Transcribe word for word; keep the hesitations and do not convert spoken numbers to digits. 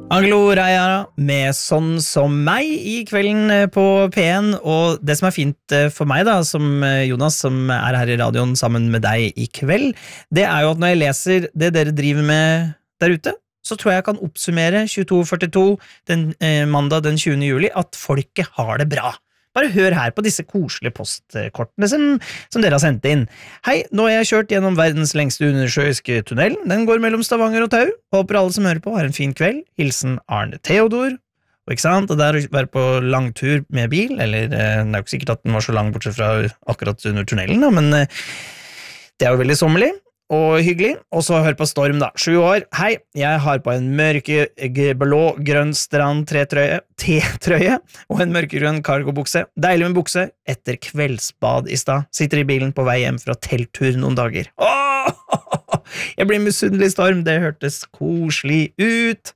Angelo Reia med Sånn som meg i kvelden på P en, og det som er fint for meg da, som Jonas, som er her i radioen sammen med deg i kveld, det er jo at når jeg leser det dere driver med der ute, så tror jeg jeg kan oppsummere tjueto førtito den eh, mandag den tjuende juli, at folket har det bra. Bare hør her på disse koselige postkortene som, som dere har sendt inn. Hei, nå har jeg kjørt gjennom verdens lengste undersjøiske tunnel. Den går mellom Stavanger og Tau. Håper alle som hører på har en fin kveld. Hilsen Arne Theodor. Og ikke sant, det der å være på langtur med bil, eller det er jo ikke sikkert at den var så lang bortsett fra akkurat under tunnelen, da, men det er jo veldig sommerlig og hyggelig. Og så hør på Storm da, sju år. Hei, jeg har på en mørke blå grønn strand T-trøye, T-trøye og en mørkegrønn cargobukse. Deilig med bukse etter kveldsbad i stad. Sitter i bilen på vei hjem fra telttur noen dager. Åh! Jeg blir misunnelig, Storm. Det hørtes koselig ut.